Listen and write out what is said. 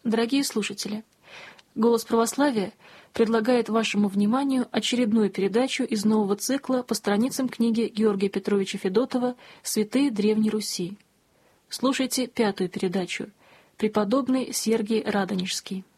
Дорогие слушатели, «Голос православия» предлагает вашему вниманию очередную передачу из нового цикла по страницам книги Георгия Петровича Федотова «Святые Древней Руси». Слушайте 5-ю передачу «Преподобный Сергий Радонежский».